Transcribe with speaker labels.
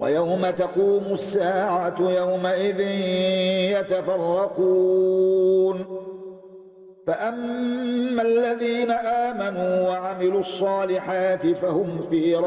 Speaker 1: ويوم تقوم الساعة يومئذ يتفرقون فأما الذين آمنوا وعملوا الصالحات فهم في